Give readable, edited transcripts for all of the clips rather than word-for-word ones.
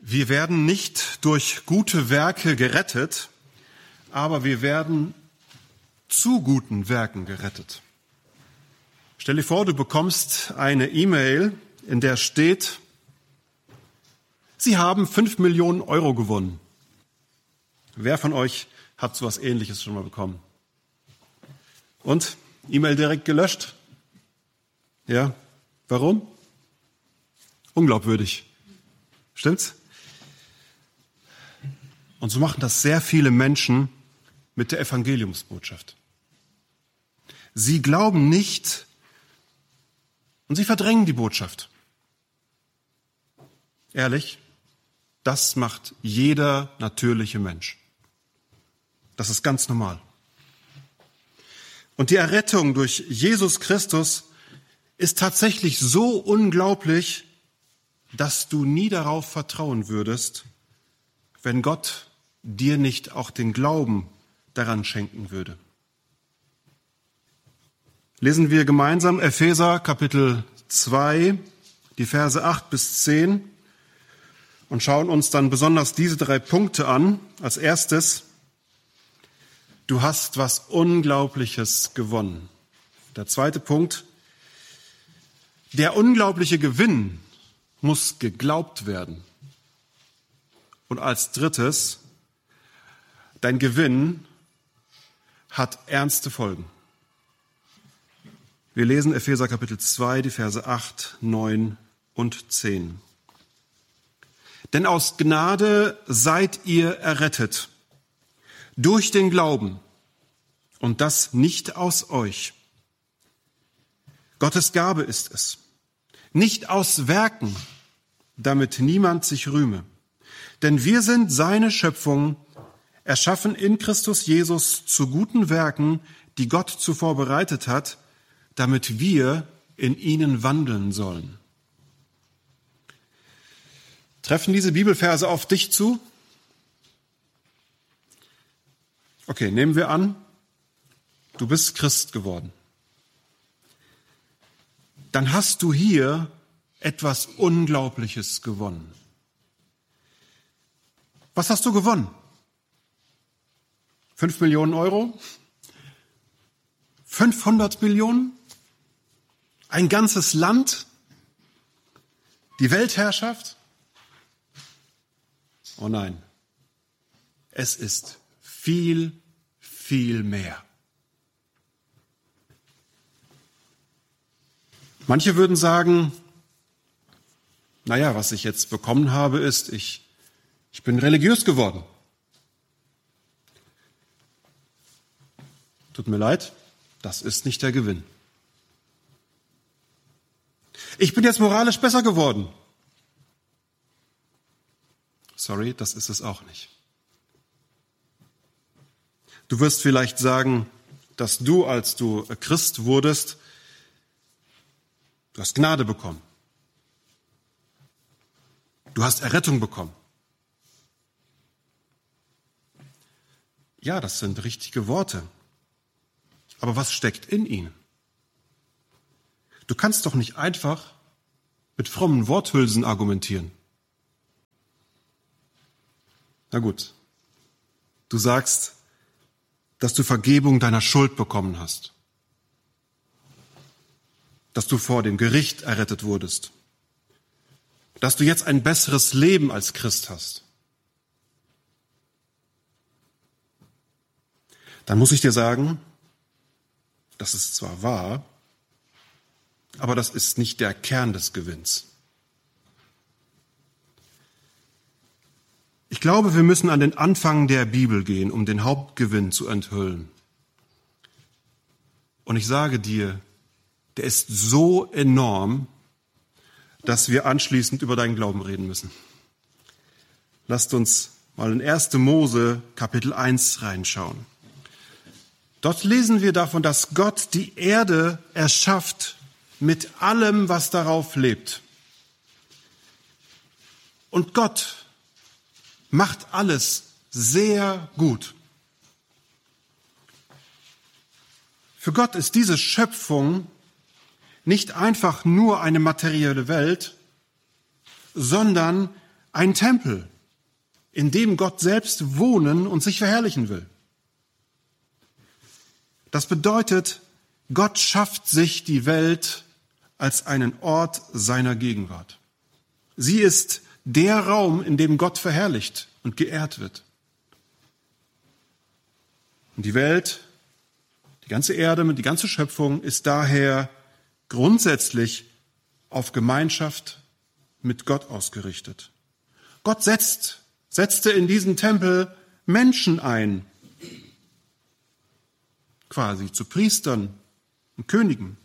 Wir werden nicht durch gute Werke gerettet, aber wir werden zu guten Werken gerettet. Stell dir vor, du bekommst eine E-Mail, in der steht: Sie haben 5 Millionen Euro gewonnen. Wer von euch hat so etwas Ähnliches schon mal bekommen? Und? E-Mail direkt gelöscht? Ja. Warum? Unglaubwürdig. Stimmt's? Und so machen das sehr viele Menschen mit der Evangeliumsbotschaft. Sie glauben nicht und sie verdrängen die Botschaft. Ehrlich, das macht jeder natürliche Mensch. Das ist ganz normal. Und die Errettung durch Jesus Christus ist tatsächlich so unglaublich, dass du nie darauf vertrauen würdest, wenn Gott dir nicht auch den Glauben daran schenken würde. Lesen wir gemeinsam Epheser Kapitel 2, die Verse 8 bis 10 und schauen uns dann besonders diese 3 Punkte an. Als erstes: Du hast was Unglaubliches gewonnen. Der zweite Punkt: Der unglaubliche Gewinn muss geglaubt werden. Und als drittes: Dein Gewinn hat ernste Folgen. Wir lesen Epheser Kapitel 2, die Verse 8, 9 und 10. Denn aus Gnade seid ihr errettet, durch den Glauben, und das nicht aus euch. Gottes Gabe ist es, nicht aus Werken, damit niemand sich rühme. Denn wir sind seine Schöpfung, erschaffen in Christus Jesus zu guten Werken, die Gott zuvor bereitet hat, damit wir in ihnen wandeln sollen. Treffen diese Bibelverse auf dich zu? Okay, nehmen wir an, du bist Christ geworden. Dann hast du hier etwas Unglaubliches gewonnen. Was hast du gewonnen? 5 Millionen Euro? 500 Millionen? Ein ganzes Land? Die Weltherrschaft? Oh nein, es ist viel, viel mehr. Manche würden sagen, naja, was ich jetzt bekommen habe, ist, ich bin religiös geworden. Tut mir leid, das ist nicht der Gewinn. Ich bin jetzt moralisch besser geworden. Sorry, das ist es auch nicht. Du wirst vielleicht sagen, dass du, als du Christ wurdest, du hast Gnade bekommen. Du hast Errettung bekommen. Ja, das sind richtige Worte. Aber was steckt in ihnen? Du kannst doch nicht einfach mit frommen Worthülsen argumentieren. Na gut, du sagst, dass du Vergebung deiner Schuld bekommen hast, dass du vor dem Gericht errettet wurdest, dass du jetzt ein besseres Leben als Christ hast. Dann muss ich dir sagen, das ist zwar wahr, aber das ist nicht der Kern des Gewinns. Ich glaube, wir müssen an den Anfang der Bibel gehen, um den Hauptgewinn zu enthüllen. Und ich sage dir, der ist so enorm, dass wir anschließend über deinen Glauben reden müssen. Lasst uns mal in 1. Mose Kapitel 1 reinschauen. Dort lesen wir davon, dass Gott die Erde erschafft mit allem, was darauf lebt. Und Gott macht alles sehr gut. Für Gott ist diese Schöpfung nicht einfach nur eine materielle Welt, sondern ein Tempel, in dem Gott selbst wohnen und sich verherrlichen will. Das bedeutet, Gott schafft sich die Welt als einen Ort seiner Gegenwart. Sie ist der Raum, in dem Gott verherrlicht und geehrt wird. Und die Welt, die ganze Erde, die ganze Schöpfung ist daher grundsätzlich auf Gemeinschaft mit Gott ausgerichtet. Gott setzte in diesen Tempel Menschen ein, quasi zu Priestern und Königen.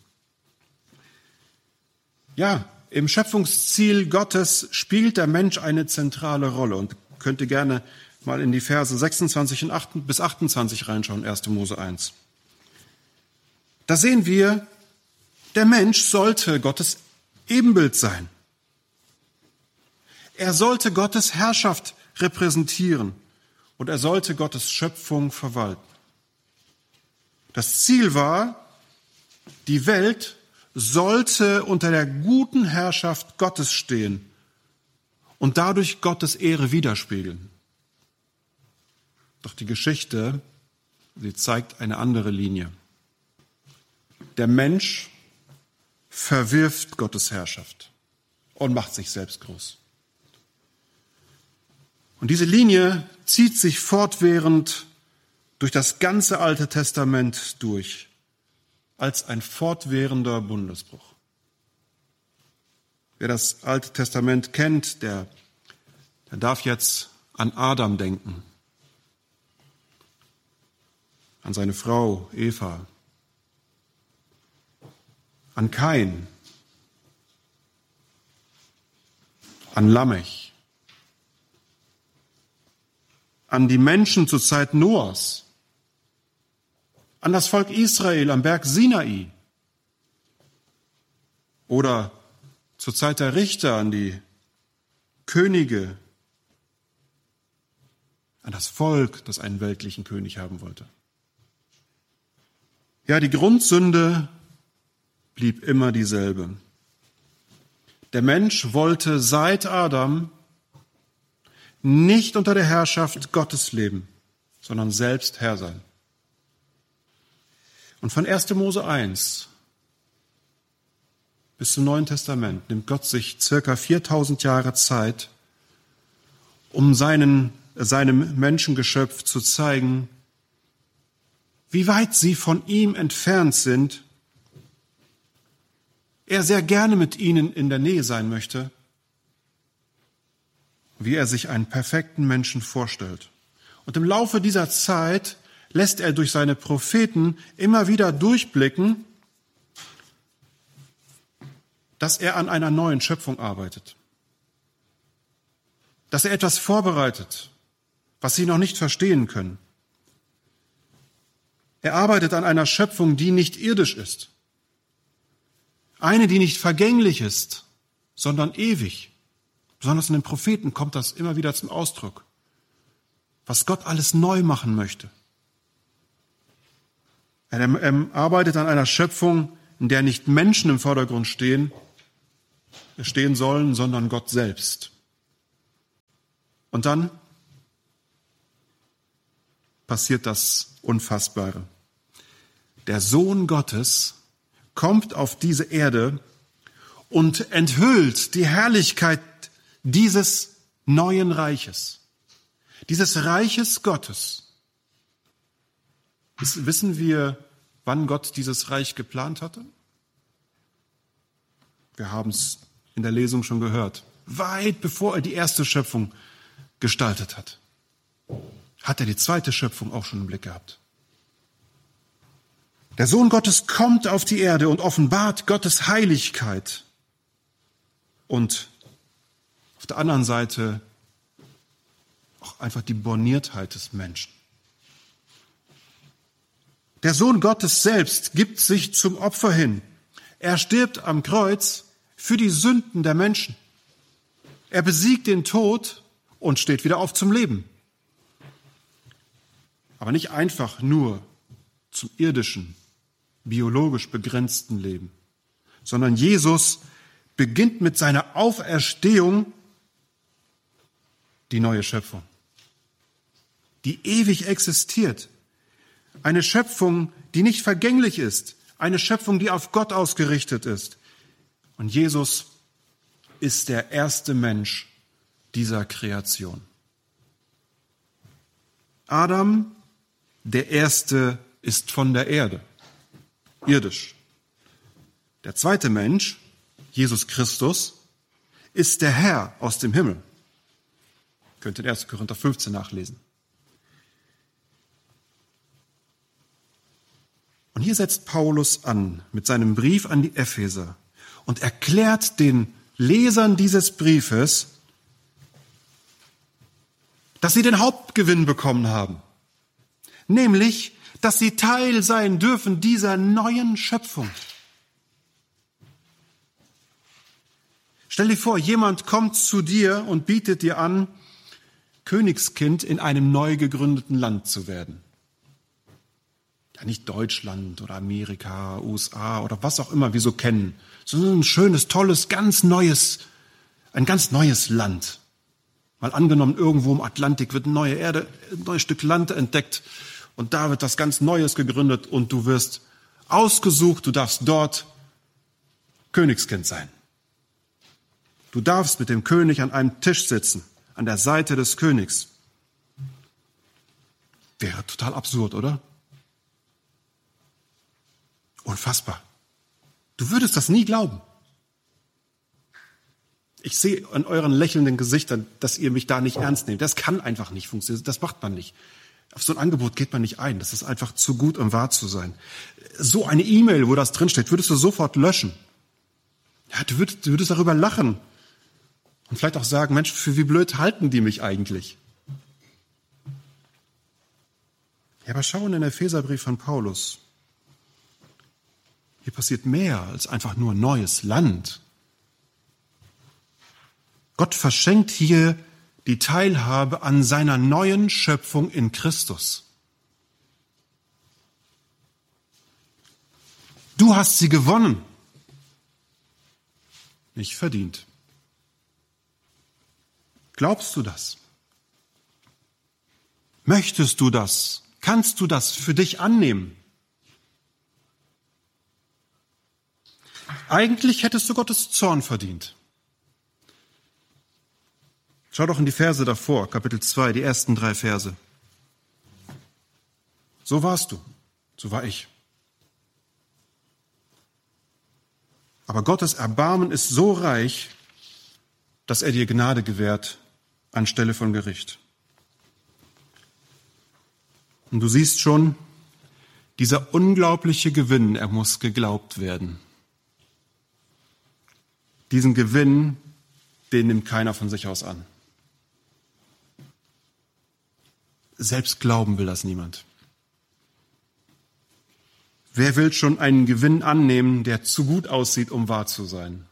Ja, im Schöpfungsziel Gottes spielt der Mensch eine zentrale Rolle und könnte gerne mal in die Verse 26 bis 28 reinschauen, 1. Mose 1. Da sehen wir, der Mensch sollte Gottes Ebenbild sein. Er sollte Gottes Herrschaft repräsentieren und er sollte Gottes Schöpfung verwalten. Das Ziel war, die Welt sollte unter der guten Herrschaft Gottes stehen und dadurch Gottes Ehre widerspiegeln. Doch die Geschichte, sie zeigt eine andere Linie. Der Mensch verwirft Gottes Herrschaft und macht sich selbst groß. Und diese Linie zieht sich fortwährend durch das ganze Alte Testament durch, als ein fortwährender Bundesbruch. Wer das Alte Testament kennt, der darf jetzt an Adam denken, an seine Frau Eva, an Kain, an Lamech, an die Menschen zur Zeit Noahs, an das Volk Israel am Berg Sinai oder zur Zeit der Richter an die Könige, an das Volk, das einen weltlichen König haben wollte. Ja, die Grundsünde blieb immer dieselbe. Der Mensch wollte seit Adam nicht unter der Herrschaft Gottes leben, sondern selbst Herr sein. Und von 1. Mose 1 bis zum Neuen Testament nimmt Gott sich circa 4000 Jahre Zeit, um seinem Menschengeschöpf zu zeigen, wie weit sie von ihm entfernt sind, er sehr gerne mit ihnen in der Nähe sein möchte, wie er sich einen perfekten Menschen vorstellt. Und im Laufe dieser Zeit lässt er durch seine Propheten immer wieder durchblicken, dass er an einer neuen Schöpfung arbeitet. Dass er etwas vorbereitet, was sie noch nicht verstehen können. Er arbeitet an einer Schöpfung, die nicht irdisch ist. Eine, die nicht vergänglich ist, sondern ewig. Besonders in den Propheten kommt das immer wieder zum Ausdruck. Was Gott alles neu machen möchte. Er arbeitet an einer Schöpfung, in der nicht Menschen im Vordergrund stehen sollen, sondern Gott selbst. Und dann passiert das Unfassbare. Der Sohn Gottes kommt auf diese Erde und enthüllt die Herrlichkeit dieses neuen Reiches, dieses Reiches Gottes. Wissen wir, wann Gott dieses Reich geplant hatte? Wir haben es in der Lesung schon gehört. Weit bevor er die erste Schöpfung gestaltet hat, hat er die zweite Schöpfung auch schon im Blick gehabt. Der Sohn Gottes kommt auf die Erde und offenbart Gottes Heiligkeit. Und auf der anderen Seite auch einfach die Borniertheit des Menschen. Der Sohn Gottes selbst gibt sich zum Opfer hin. Er stirbt am Kreuz für die Sünden der Menschen. Er besiegt den Tod und steht wieder auf zum Leben. Aber nicht einfach nur zum irdischen, biologisch begrenzten Leben, sondern Jesus beginnt mit seiner Auferstehung die neue Schöpfung, die ewig existiert. Eine Schöpfung, die nicht vergänglich ist. Eine Schöpfung, die auf Gott ausgerichtet ist. Und Jesus ist der erste Mensch dieser Kreation. Adam, der Erste, ist von der Erde, irdisch. Der zweite Mensch, Jesus Christus, ist der Herr aus dem Himmel. Ihr könnt in 1. Korinther 15 nachlesen. Und hier setzt Paulus an mit seinem Brief an die Epheser und erklärt den Lesern dieses Briefes, dass sie den Hauptgewinn bekommen haben. Nämlich, dass sie Teil sein dürfen dieser neuen Schöpfung. Stell dir vor, jemand kommt zu dir und bietet dir an, Königskind in einem neu gegründeten Land zu werden. Ja, nicht Deutschland oder Amerika, USA oder was auch immer wir so kennen, sondern ein schönes, tolles, ein ganz neues Land. Mal angenommen, irgendwo im Atlantik wird eine neue Erde, ein neues Stück Land entdeckt und da wird was ganz Neues gegründet und du wirst ausgesucht, du darfst dort Königskind sein. Du darfst mit dem König an einem Tisch sitzen, an der Seite des Königs. Wäre total absurd, oder? Unfassbar. Du würdest das nie glauben. Ich sehe an euren lächelnden Gesichtern, dass ihr mich da nicht ernst nehmt. Das kann einfach nicht funktionieren. Das macht man nicht. Auf so ein Angebot geht man nicht ein. Das ist einfach zu gut, um wahr zu sein. So eine E-Mail, wo das drinsteht, würdest du sofort löschen. Ja, du würdest darüber lachen. Und vielleicht auch sagen, Mensch, für wie blöd halten die mich eigentlich? Ja, aber schau in den Epheserbrief von Paulus. Hier passiert mehr als einfach nur neues Land. Gott verschenkt hier die Teilhabe an seiner neuen Schöpfung in Christus. Du hast sie gewonnen. Nicht verdient. Glaubst du das? Möchtest du das? Kannst du das für dich annehmen? Eigentlich hättest du Gottes Zorn verdient. Schau doch in die Verse davor, Kapitel 2, die ersten 3 Verse. So warst du, so war ich. Aber Gottes Erbarmen ist so reich, dass er dir Gnade gewährt anstelle von Gericht. Und du siehst schon, dieser unglaubliche Gewinn, er muss geglaubt werden. Diesen Gewinn, den nimmt keiner von sich aus an. Selbst glauben will das niemand. Wer will schon einen Gewinn annehmen, der zu gut aussieht, um wahr zu sein?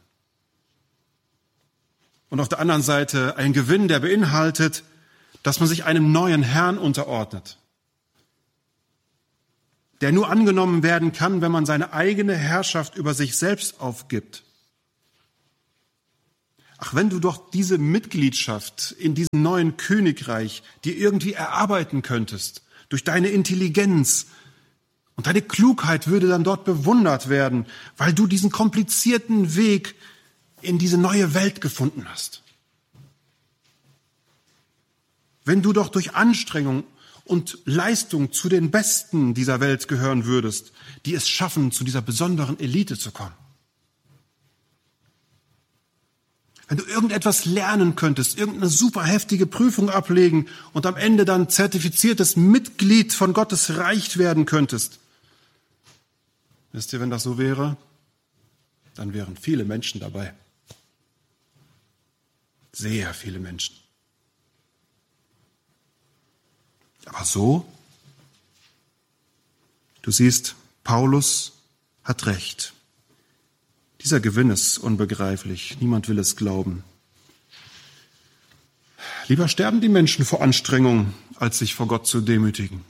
Und auf der anderen Seite ein Gewinn, der beinhaltet, dass man sich einem neuen Herrn unterordnet, der nur angenommen werden kann, wenn man seine eigene Herrschaft über sich selbst aufgibt. Ach, wenn du doch diese Mitgliedschaft in diesem neuen Königreich dir irgendwie erarbeiten könntest, durch deine Intelligenz, und deine Klugheit würde dann dort bewundert werden, weil du diesen komplizierten Weg in diese neue Welt gefunden hast. Wenn du doch durch Anstrengung und Leistung zu den Besten dieser Welt gehören würdest, die es schaffen, zu dieser besonderen Elite zu kommen. Wenn du irgendetwas lernen könntest, irgendeine super heftige Prüfung ablegen und am Ende dann zertifiziertes Mitglied von Gottes Reich werden könntest. Wisst ihr, wenn das so wäre, dann wären viele Menschen dabei. Sehr viele Menschen. Aber so, du siehst, Paulus hat recht. Dieser Gewinn ist unbegreiflich. Niemand will es glauben. Lieber sterben die Menschen vor Anstrengung, als sich vor Gott zu demütigen.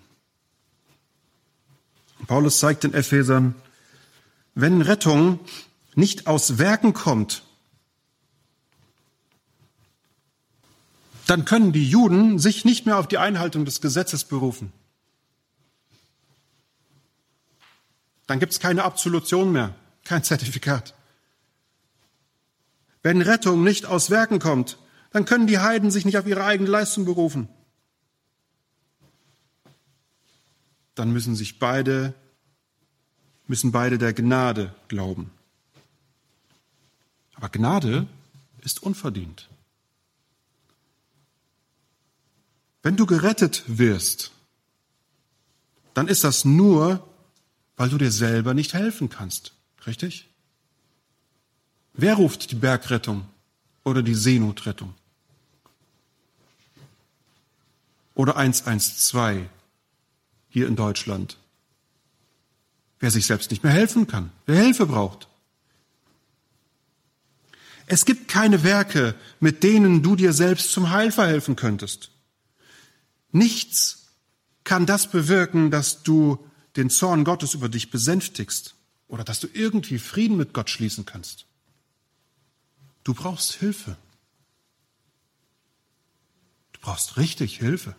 Und Paulus zeigt den Ephesern, wenn Rettung nicht aus Werken kommt, dann können die Juden sich nicht mehr auf die Einhaltung des Gesetzes berufen. Dann gibt es keine Absolution mehr, kein Zertifikat. Wenn Rettung nicht aus Werken kommt, dann können die Heiden sich nicht auf ihre eigene Leistung berufen. Dann müssen beide der Gnade glauben. Aber Gnade ist unverdient. Wenn du gerettet wirst, dann ist das nur, weil du dir selber nicht helfen kannst. Richtig? Wer ruft die Bergrettung oder die Seenotrettung? Oder 112 hier in Deutschland? Wer sich selbst nicht mehr helfen kann, wer Hilfe braucht. Es gibt keine Werke, mit denen du dir selbst zum Heil verhelfen könntest. Nichts kann das bewirken, dass du den Zorn Gottes über dich besänftigst oder dass du irgendwie Frieden mit Gott schließen kannst. Du brauchst Hilfe. Du brauchst richtig Hilfe.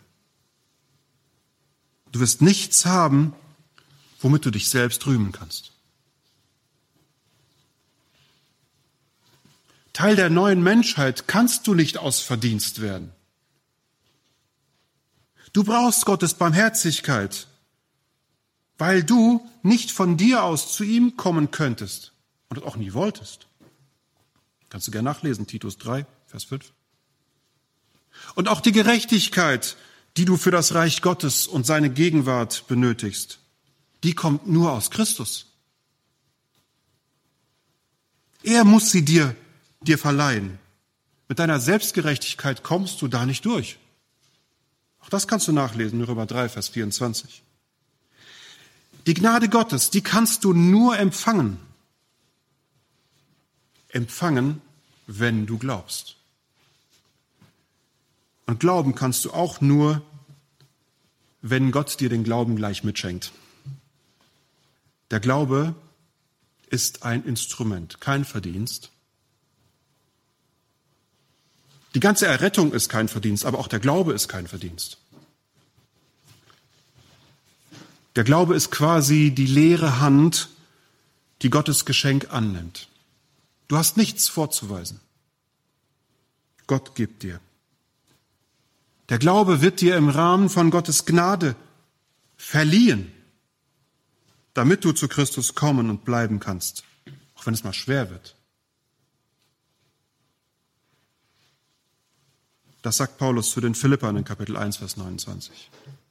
Du wirst nichts haben, womit du dich selbst rühmen kannst. Teil der neuen Menschheit kannst du nicht aus Verdienst werden. Du brauchst Gottes Barmherzigkeit, weil du nicht von dir aus zu ihm kommen könntest und das auch nie wolltest. Kannst du gerne nachlesen, Titus 3, Vers 5. Und auch die Gerechtigkeit, die du für das Reich Gottes und seine Gegenwart benötigst, die kommt nur aus Christus. Er muss sie dir verleihen. Mit deiner Selbstgerechtigkeit kommst du da nicht durch. Auch das kannst du nachlesen, Römer 3, Vers 24. Die Gnade Gottes, die kannst du nur empfangen. Empfangen, wenn du glaubst. Und glauben kannst du auch nur, wenn Gott dir den Glauben gleich mitschenkt. Der Glaube ist ein Instrument, kein Verdienst. Die ganze Errettung ist kein Verdienst, aber auch der Glaube ist kein Verdienst. Der Glaube ist quasi die leere Hand, die Gottes Geschenk annimmt. Du hast nichts vorzuweisen. Gott gibt dir. Der Glaube wird dir im Rahmen von Gottes Gnade verliehen, damit du zu Christus kommen und bleiben kannst, auch wenn es mal schwer wird. Das sagt Paulus zu den Philippern in Kapitel 1, Vers 29.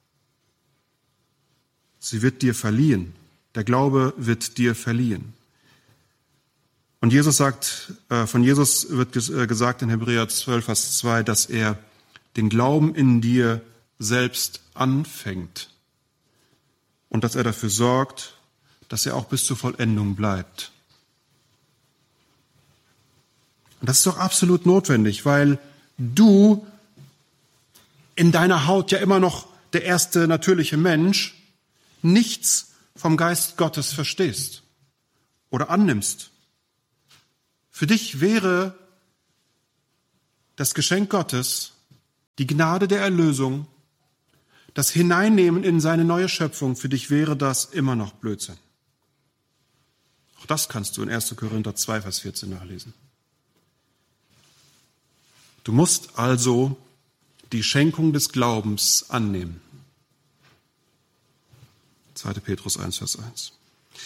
Sie wird dir verliehen. Der Glaube wird dir verliehen. Und von Jesus wird gesagt in Hebräer 12, Vers 2, dass er den Glauben in dir selbst anfängt und dass er dafür sorgt, dass er auch bis zur Vollendung bleibt. Und das ist doch absolut notwendig, weil du in deiner Haut ja immer noch der erste natürliche Mensch nichts vom Geist Gottes verstehst oder annimmst. Für dich wäre das Geschenk Gottes, die Gnade der Erlösung, das Hineinnehmen in seine neue Schöpfung, für dich wäre das immer noch Blödsinn. Auch das kannst du in 1. Korinther 2, Vers 14 nachlesen. Du musst also die Schenkung des Glaubens annehmen. 2. Petrus 1, Vers 1.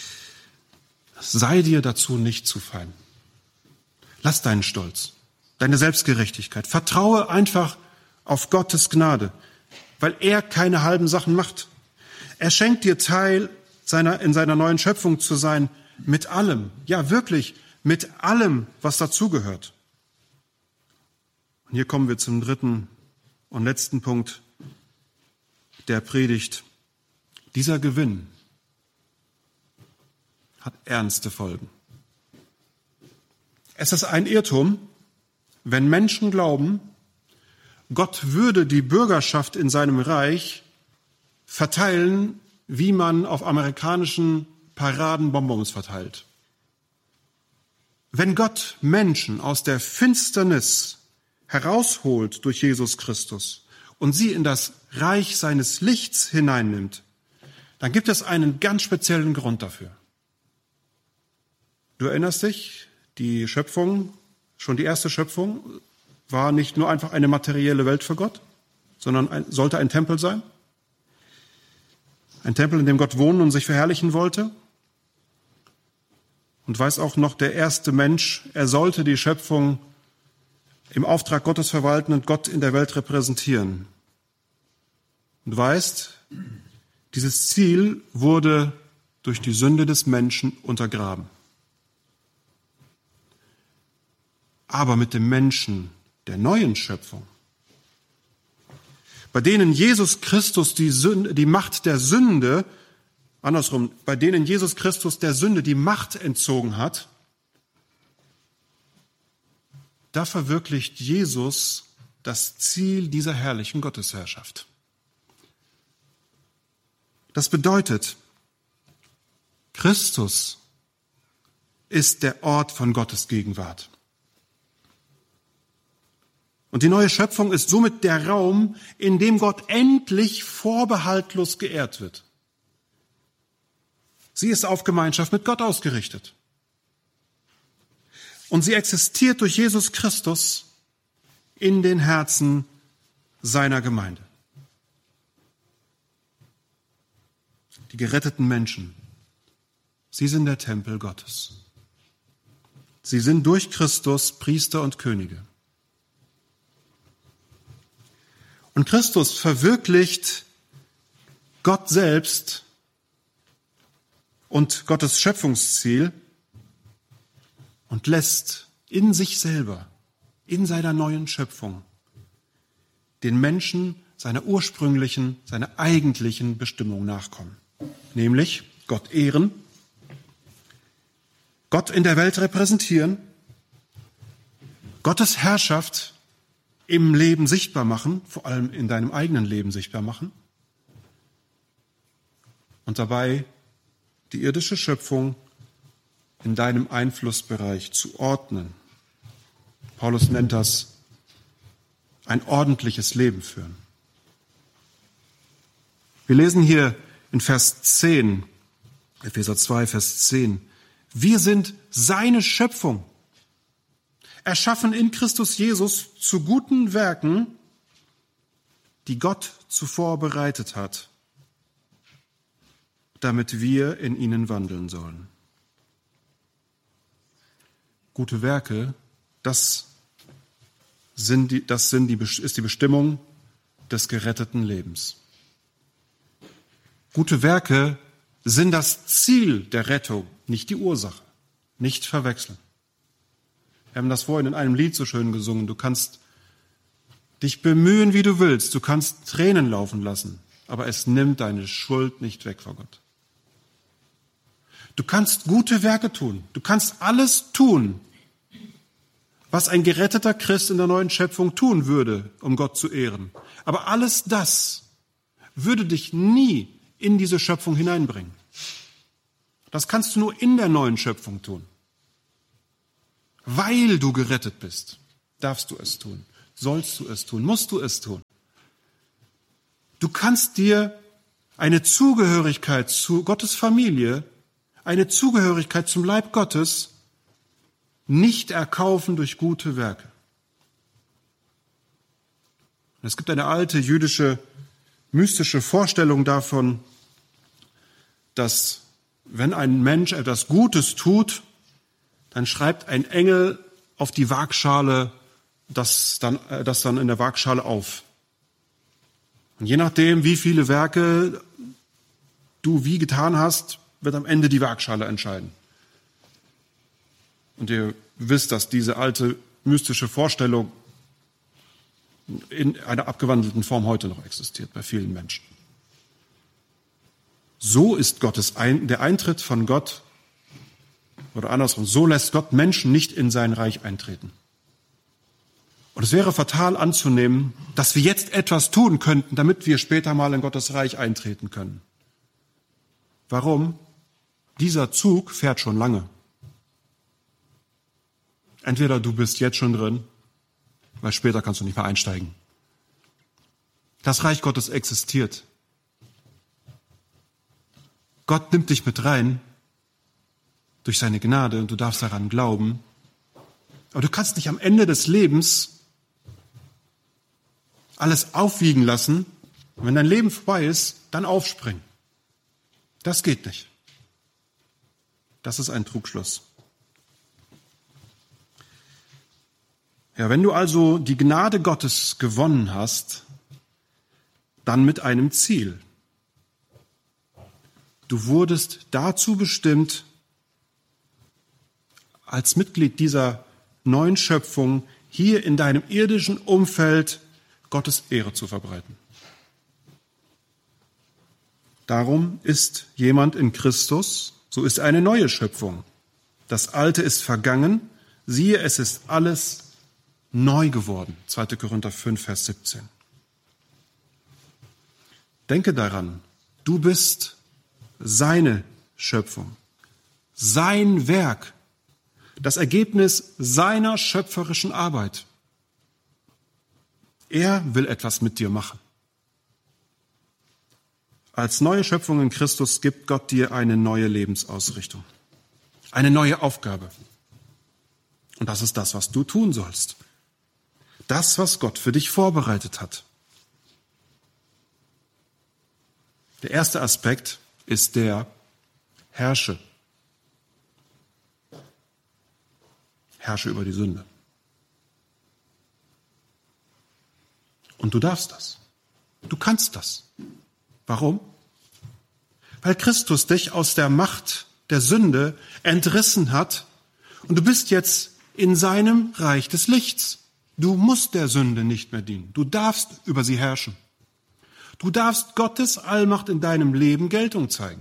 Sei dir dazu nicht zu fein. Lass deinen Stolz, deine Selbstgerechtigkeit. Vertraue einfach auf Gottes Gnade, weil er keine halben Sachen macht. Er schenkt dir Teil in seiner neuen Schöpfung zu sein, mit allem, ja wirklich, mit allem, was dazugehört. Und hier kommen wir zum dritten und letzten Punkt der Predigt. Dieser Gewinn hat ernste Folgen. Es ist ein Irrtum, wenn Menschen glauben, Gott würde die Bürgerschaft in seinem Reich verteilen, wie man auf amerikanischen Paraden Bonbons verteilt. Wenn Gott Menschen aus der Finsternis herausholt durch Jesus Christus und sie in das Reich seines Lichts hineinnimmt, dann gibt es einen ganz speziellen Grund dafür. Du erinnerst dich, die Schöpfung, schon die erste Schöpfung, war nicht nur einfach eine materielle Welt für Gott, sondern sollte ein Tempel sein. Ein Tempel, in dem Gott wohnen und sich verherrlichen wollte. Und weiß auch noch, der erste Mensch, er sollte die Schöpfung im Auftrag Gottes verwalten und Gott in der Welt repräsentieren. Und weißt, dieses Ziel wurde durch die Sünde des Menschen untergraben. Aber mit dem Menschen der neuen Schöpfung, bei denen Jesus Christus die Macht der Sünde, andersrum, bei denen Jesus Christus der Sünde die Macht entzogen hat, da verwirklicht Jesus das Ziel dieser herrlichen Gottesherrschaft. Das bedeutet, Christus ist der Ort von Gottes Gegenwart. Und die neue Schöpfung ist somit der Raum, in dem Gott endlich vorbehaltlos geehrt wird. Sie ist auf Gemeinschaft mit Gott ausgerichtet. Und sie existiert durch Jesus Christus in den Herzen seiner Gemeinde. Die geretteten Menschen, sie sind der Tempel Gottes. Sie sind durch Christus Priester und Könige. Und Christus verwirklicht Gott selbst und Gottes Schöpfungsziel und lässt in sich selber, in seiner neuen Schöpfung, den Menschen seiner ursprünglichen, seiner eigentlichen Bestimmung nachkommen. Nämlich Gott ehren, Gott in der Welt repräsentieren, Gottes Herrschaft im Leben sichtbar machen, vor allem in deinem eigenen Leben sichtbar machen und dabei die irdische Schöpfung in deinem Einflussbereich zu ordnen. Paulus nennt das ein ordentliches Leben führen. Wir lesen hier in Vers 10, Epheser 2, Vers 10, wir sind seine Schöpfung, erschaffen in Christus Jesus zu guten Werken, die Gott zuvor bereitet hat, damit wir in ihnen wandeln sollen. Gute Werke, ist die Bestimmung des geretteten Lebens. Gute Werke sind das Ziel der Rettung, nicht die Ursache. Nicht verwechseln. Wir haben das vorhin in einem Lied so schön gesungen. Du kannst dich bemühen, wie du willst. Du kannst Tränen laufen lassen, aber es nimmt deine Schuld nicht weg vor Gott. Du kannst gute Werke tun. Du kannst alles tun, was ein geretteter Christ in der neuen Schöpfung tun würde, um Gott zu ehren. Aber alles das würde dich nie in diese Schöpfung hineinbringen. Das kannst du nur in der neuen Schöpfung tun. Weil du gerettet bist, darfst du es tun, sollst du es tun, musst du es tun. Du kannst dir eine Zugehörigkeit zu Gottes Familie, eine Zugehörigkeit zum Leib Gottes nicht erkaufen durch gute Werke. Es gibt eine alte jüdische, mystische Vorstellung davon, dass wenn ein Mensch etwas Gutes tut, dann schreibt ein Engel auf die Waagschale das dann in der Waagschale auf. Und je nachdem, wie viele Werke du wie getan hast, wird am Ende die Waagschale entscheiden. Und ihr wisst, dass diese alte mystische Vorstellung in einer abgewandelten Form heute noch existiert bei vielen Menschen. So ist der Eintritt von Gott, oder andersrum, so lässt Gott Menschen nicht in sein Reich eintreten. Und es wäre fatal anzunehmen, dass wir jetzt etwas tun könnten, damit wir später mal in Gottes Reich eintreten können. Warum? Dieser Zug fährt schon lange. Entweder du bist jetzt schon drin weil später kannst du nicht mehr einsteigen. Das Reich Gottes existiert. Gott nimmt dich mit rein durch seine Gnade und du darfst daran glauben. Aber du kannst nicht am Ende des Lebens alles aufwiegen lassen und wenn dein Leben vorbei ist, dann aufspringen. Das geht nicht. Das ist ein Trugschluss. Ja, wenn du also die Gnade Gottes gewonnen hast, dann mit einem Ziel. Du wurdest dazu bestimmt, als Mitglied dieser neuen Schöpfung hier in deinem irdischen Umfeld Gottes Ehre zu verbreiten. Darum ist jemand in Christus, so ist er eine neue Schöpfung. Das Alte ist vergangen, siehe, es ist alles neu geworden. 2. Korinther 5, Vers 17. Denke daran, du bist seine Schöpfung, sein Werk, das Ergebnis seiner schöpferischen Arbeit. Er will etwas mit dir machen. Als neue Schöpfung in Christus gibt Gott dir eine neue Lebensausrichtung, eine neue Aufgabe. Und das ist das, was du tun sollst. Das, was Gott für dich vorbereitet hat. Der erste Aspekt ist der Herrsche. Herrsche über die Sünde. Und du darfst das. Du kannst das. Warum? Weil Christus dich aus der Macht der Sünde entrissen hat und du bist jetzt in seinem Reich des Lichts. Du musst der Sünde nicht mehr dienen. Du darfst über sie herrschen. Du darfst Gottes Allmacht in deinem Leben Geltung zeigen.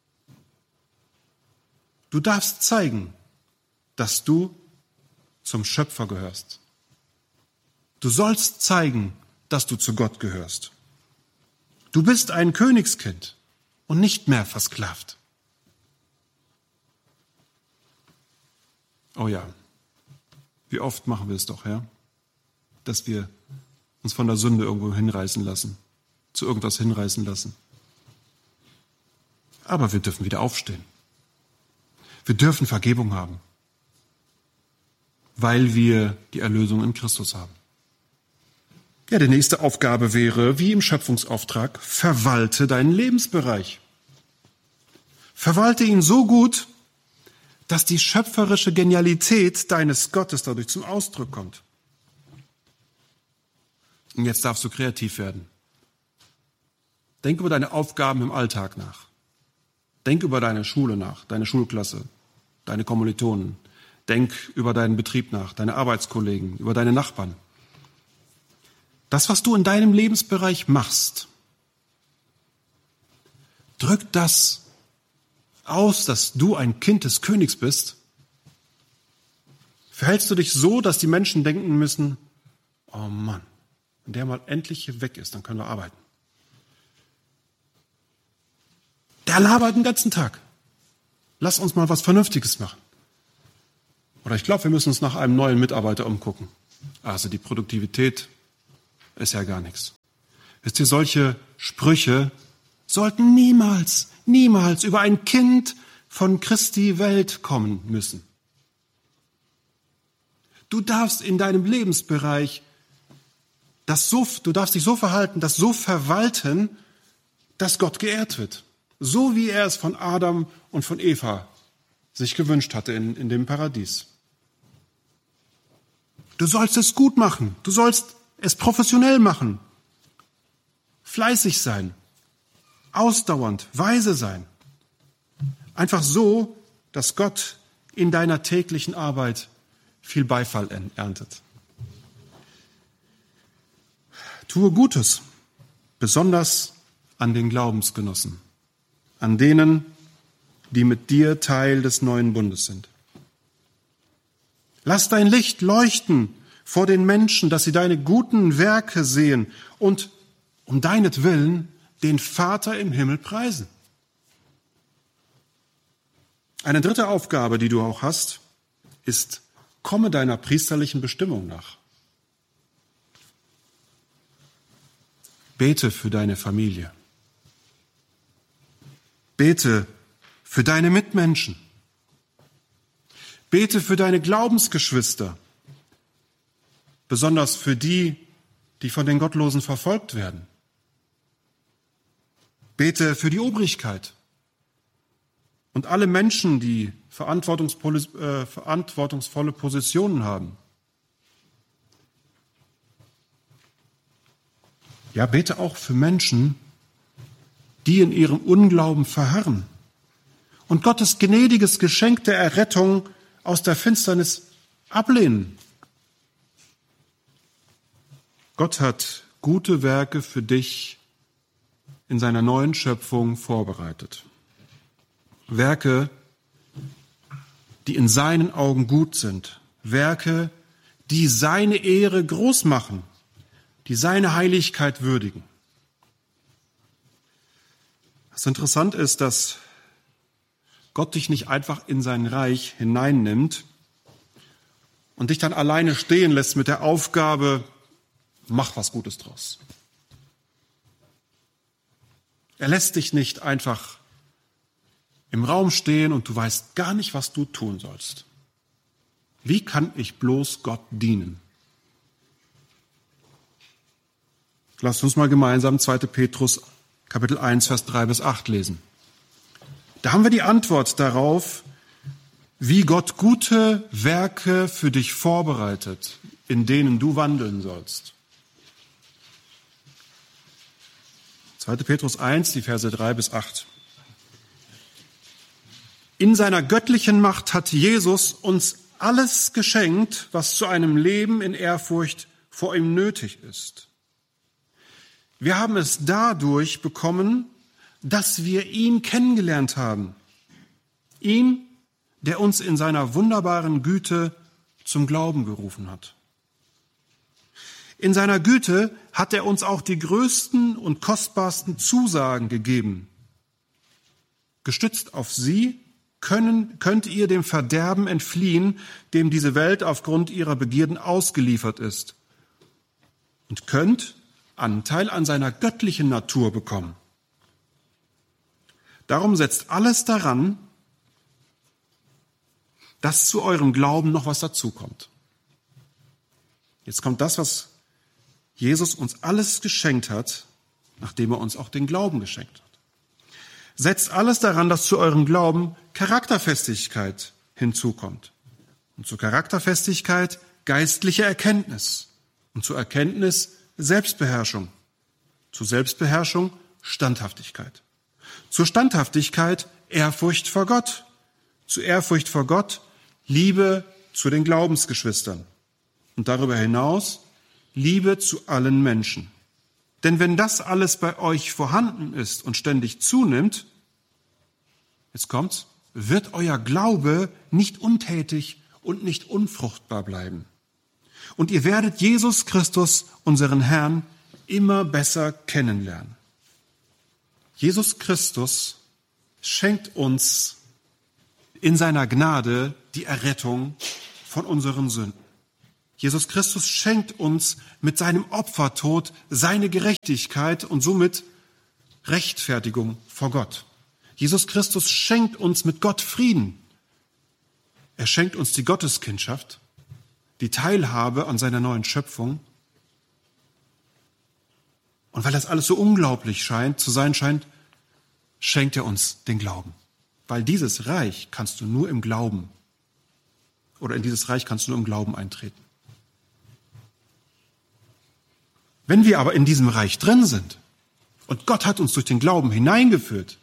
Du darfst zeigen, dass du zum Schöpfer gehörst. Du sollst zeigen, dass du zu Gott gehörst. Du bist ein Königskind und nicht mehr versklavt. Oh ja, wie oft machen wir es doch, ja? Dass wir uns von der Sünde irgendwo hinreißen lassen, zu irgendwas hinreißen lassen. Aber wir dürfen wieder aufstehen. Wir dürfen Vergebung haben, weil wir die Erlösung in Christus haben. Ja, die nächste Aufgabe wäre, wie im Schöpfungsauftrag, verwalte deinen Lebensbereich. Verwalte ihn so gut, dass die schöpferische Genialität deines Gottes dadurch zum Ausdruck kommt. Und jetzt darfst du kreativ werden. Denk über deine Aufgaben im Alltag nach. Denk über deine Schule nach, deine Schulklasse, deine Kommilitonen. Denk über deinen Betrieb nach, deine Arbeitskollegen, über deine Nachbarn. Das, was du in deinem Lebensbereich machst, drückt das aus, dass du ein Kind des Königs bist? Verhältst du dich so, dass die Menschen denken müssen, oh Mann, wenn der mal endlich hier weg ist, dann können wir arbeiten. Der labert den ganzen Tag. Lass uns mal was Vernünftiges machen. Oder ich glaube, wir müssen uns nach einem neuen Mitarbeiter umgucken. Also die Produktivität ist ja gar nichts. Wisst ihr, solche Sprüche sollten niemals über ein Kind von Christi Welt kommen müssen. Du darfst in deinem Lebensbereich du darfst dich so verhalten, das so verwalten, dass Gott geehrt wird. So wie er es von Adam und von Eva sich gewünscht hatte in dem Paradies. Du sollst es gut machen. Du sollst es professionell machen. Fleißig sein. Ausdauernd. Weise sein. Einfach so, dass Gott in deiner täglichen Arbeit viel Beifall erntet. Tue Gutes, besonders an den Glaubensgenossen, an denen, die mit dir Teil des neuen Bundes sind. Lass dein Licht leuchten vor den Menschen, dass sie deine guten Werke sehen und um deinetwillen den Vater im Himmel preisen. Eine dritte Aufgabe, die du auch hast, ist, komme deiner priesterlichen Bestimmung nach. Bete für deine Familie. Bete für deine Mitmenschen. Bete für deine Glaubensgeschwister, besonders für die, die von den Gottlosen verfolgt werden. Bete für die Obrigkeit und alle Menschen, die verantwortungsvolle Positionen haben. Ja, bete auch für Menschen, die in ihrem Unglauben verharren und Gottes gnädiges Geschenk der Errettung aus der Finsternis ablehnen. Gott hat gute Werke für dich in seiner neuen Schöpfung vorbereitet. Werke, die in seinen Augen gut sind. Werke, die seine Ehre groß machen, die seine Heiligkeit würdigen. Was interessant ist, dass Gott dich nicht einfach in sein Reich hineinnimmt und dich dann alleine stehen lässt mit der Aufgabe, mach was Gutes draus. Er lässt dich nicht einfach im Raum stehen und du weißt gar nicht, was du tun sollst. Wie kann ich bloß Gott dienen? Lasst uns mal gemeinsam 2. Petrus Kapitel 1, Vers 3 bis 8 lesen. Da haben wir die Antwort darauf, wie Gott gute Werke für dich vorbereitet, in denen du wandeln sollst. 2. Petrus 1, die Verse 3 bis 8. In seiner göttlichen Macht hat Jesus uns alles geschenkt, was zu einem Leben in Ehrfurcht vor ihm nötig ist. Wir haben es dadurch bekommen, dass wir ihn kennengelernt haben. Ihn, der uns in seiner wunderbaren Güte zum Glauben gerufen hat. In seiner Güte hat er uns auch die größten und kostbarsten Zusagen gegeben. Gestützt auf sie könnt ihr dem Verderben entfliehen, dem diese Welt aufgrund ihrer Begierden ausgeliefert ist, und könnt Anteil an seiner göttlichen Natur bekommen. Darum setzt alles daran, dass zu eurem Glauben noch was dazukommt. Jetzt kommt das, was Jesus uns alles geschenkt hat, nachdem er uns auch den Glauben geschenkt hat. Setzt alles daran, dass zu eurem Glauben Charakterfestigkeit hinzukommt. Und zur Charakterfestigkeit geistliche Erkenntnis. Und zur Erkenntnis Selbstbeherrschung. Zur Selbstbeherrschung Standhaftigkeit. Zur Standhaftigkeit Ehrfurcht vor Gott. Zur Ehrfurcht vor Gott Liebe zu den Glaubensgeschwistern. Und darüber hinaus Liebe zu allen Menschen. Denn wenn das alles bei euch vorhanden ist und ständig zunimmt, jetzt kommt's, wird euer Glaube nicht untätig und nicht unfruchtbar bleiben. Und ihr werdet Jesus Christus, unseren Herrn, immer besser kennenlernen. Jesus Christus schenkt uns in seiner Gnade die Errettung von unseren Sünden. Jesus Christus schenkt uns mit seinem Opfertod seine Gerechtigkeit und somit Rechtfertigung vor Gott. Jesus Christus schenkt uns mit Gott Frieden. Er schenkt uns die Gotteskindschaft, die Teilhabe an seiner neuen Schöpfung. Und weil das alles so unglaublich zu sein scheint, schenkt er uns den Glauben. Weil dieses Reich kannst du nur im Glauben, oder in dieses Reich kannst du nur im Glauben eintreten. Wenn wir aber in diesem Reich drin sind und Gott hat uns durch den Glauben hineingeführt,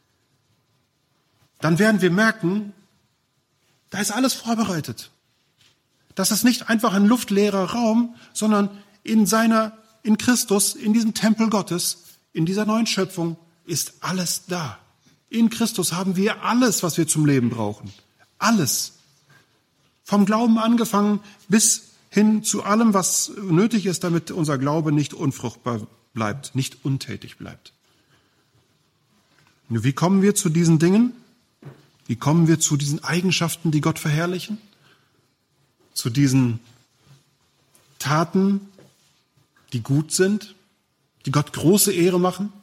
dann werden wir merken, da ist alles vorbereitet. Das ist nicht einfach ein luftleerer Raum, sondern in Christus, in diesem Tempel Gottes, in dieser neuen Schöpfung ist alles da. In Christus haben wir alles, was wir zum Leben brauchen. Alles. Vom Glauben angefangen bis hin zu allem, was nötig ist, damit unser Glaube nicht unfruchtbar bleibt, nicht untätig bleibt. Wie kommen wir zu diesen Dingen? Wie kommen wir zu diesen Eigenschaften, die Gott verherrlichen? Zu diesen Taten, die gut sind? die Gott große Ehre machen?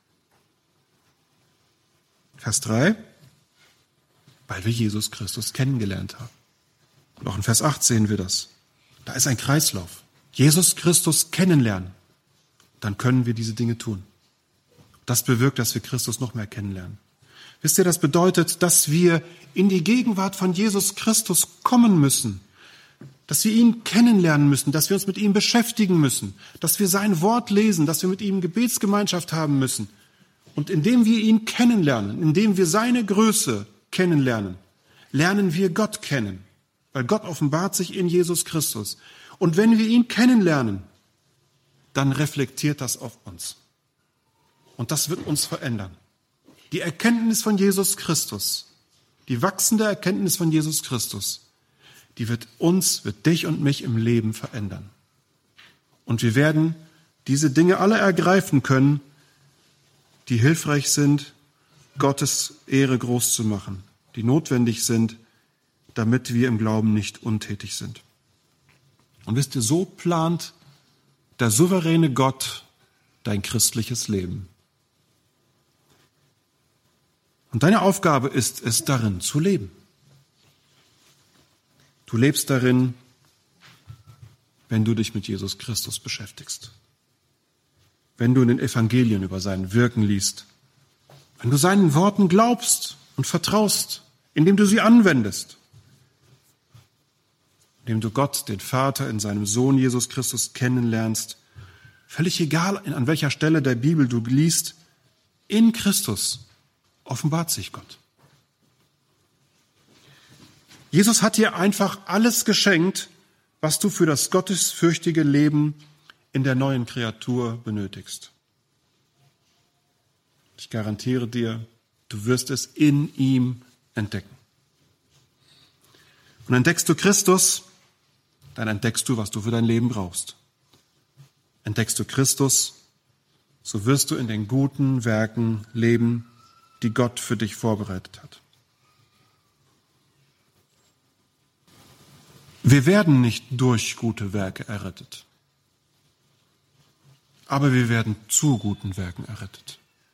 Vers 3, weil wir Jesus Christus kennengelernt haben. Auch in Vers 8 sehen wir das. Da ist ein Kreislauf. Jesus Christus kennenlernen. Dann können wir diese Dinge tun. Das bewirkt, dass wir Christus noch mehr kennenlernen. Wisst ihr, das bedeutet, dass wir in die Gegenwart von Jesus Christus kommen müssen. Dass wir ihn kennenlernen müssen, dass wir uns mit ihm beschäftigen müssen, dass wir sein Wort lesen, dass wir mit ihm Gebetsgemeinschaft haben müssen. Und indem wir ihn kennenlernen, indem wir seine Größe kennenlernen, lernen wir Gott kennen. Weil Gott offenbart sich in Jesus Christus. Und wenn wir ihn kennenlernen, dann reflektiert das auf uns. Und das wird uns verändern. Die Erkenntnis von Jesus Christus, die wachsende Erkenntnis von Jesus Christus, die wird dich und mich im Leben verändern. Und wir werden diese Dinge alle ergreifen können, die hilfreich sind, Gottes Ehre groß zu machen, die notwendig sind, damit wir im Glauben nicht untätig sind. Und wisst ihr, so plant der souveräne Gott dein christliches Leben. Und deine Aufgabe ist es, darin zu leben. Du lebst darin, wenn du dich mit Jesus Christus beschäftigst. Wenn du in den Evangelien über sein Wirken liest. Wenn du seinen Worten glaubst und vertraust, indem du sie anwendest. Indem du Gott, den Vater, in seinem Sohn Jesus Christus kennenlernst. Völlig egal, an welcher Stelle der Bibel du liest, in Christus offenbart sich Gott. Jesus hat dir einfach alles geschenkt, was du für das gottesfürchtige Leben in der neuen Kreatur benötigst. Ich garantiere dir, du wirst es in ihm entdecken. Und entdeckst du Christus, dann entdeckst du, was du für dein Leben brauchst. Entdeckst du Christus, so wirst du in den guten Werken leben, die Gott für dich vorbereitet hat. Wir werden nicht durch gute Werke errettet, aber wir werden zu guten Werken errettet.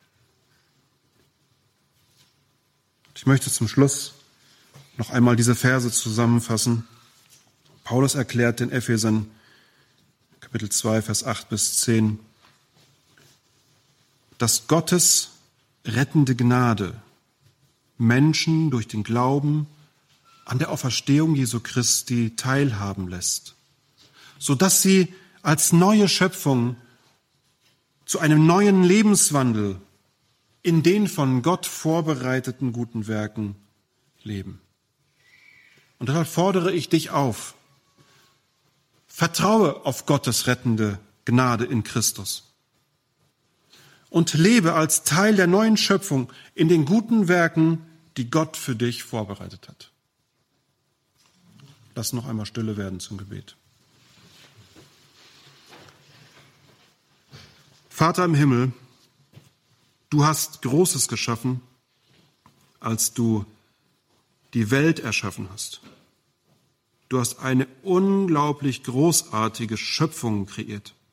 Ich möchte zum Schluss noch einmal diese Verse zusammenfassen. Paulus erklärt in Ephesern Kapitel 2, Vers 8 bis 10, dass Gottes rettende Gnade Menschen durch den Glauben an der Auferstehung Jesu Christi teilhaben lässt, sodass sie als neue Schöpfung zu einem neuen Lebenswandel in den von Gott vorbereiteten guten Werken leben. Und deshalb fordere ich dich auf, vertraue auf Gottes rettende Gnade in Christus und lebe als Teil der neuen Schöpfung in den guten Werken, die Gott für dich vorbereitet hat. Lass noch einmal stille werden zum Gebet. Vater im Himmel, du hast Großes geschaffen, als du die Welt erschaffen hast. Du hast eine unglaublich großartige Schöpfung kreiert.